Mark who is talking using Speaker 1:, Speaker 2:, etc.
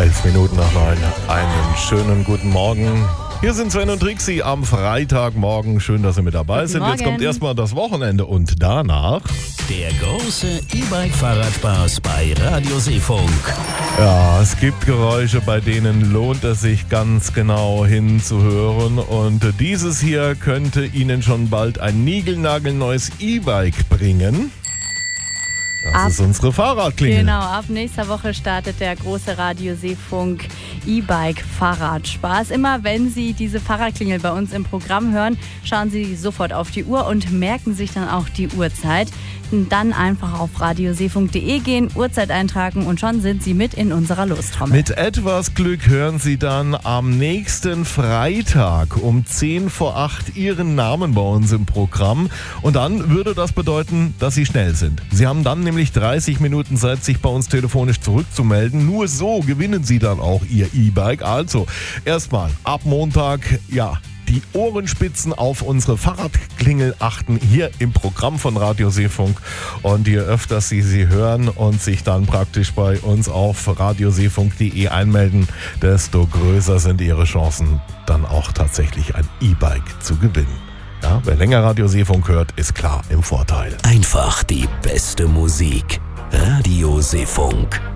Speaker 1: 11 Minuten nach 9. Einen schönen guten Morgen. Hier sind Sven und Trixie am Freitagmorgen. Schön, dass Sie mit dabei sind. Jetzt kommt erstmal das Wochenende und danach
Speaker 2: der große E-Bike-Fahrradspaß bei Radio Seefunk.
Speaker 1: Ja, es gibt Geräusche, bei denen lohnt es sich ganz genau hinzuhören. Und dieses hier könnte Ihnen schon bald ein niegelnagelneues E-Bike bringen. Das ist unsere Fahrradklingel.
Speaker 3: Genau, ab nächster Woche startet der große Radio Seefunk E-Bike Fahrradspaß. Immer wenn Sie diese Fahrradklingel bei uns im Programm hören, schauen Sie sofort auf die Uhr und merken sich dann auch die Uhrzeit. Und dann einfach auf radioseefunk.de gehen, Uhrzeit eintragen und schon sind Sie mit in unserer Lostrommel.
Speaker 1: Mit etwas Glück hören Sie dann am nächsten Freitag um 7:50 Ihren Namen bei uns im Programm. Und dann würde das bedeuten, dass Sie schnell sind. Sie haben dann nämlich 30 Minuten Zeit, sich bei uns telefonisch zurückzumelden. Nur so gewinnen Sie dann auch Ihr E-Bike. Also erstmal ab Montag, die Ohrenspitzen auf unsere Fahrradklingel achten, hier im Programm von Radio Seefunk. Und je öfter Sie sie hören und sich dann praktisch bei uns auf radioseefunk.de einmelden, desto größer sind Ihre Chancen, dann auch tatsächlich ein E-Bike zu gewinnen. Ja, wer länger Radio Seefunk hört, ist klar im Vorteil.
Speaker 2: Einfach die beste Musik. Radio Seefunk.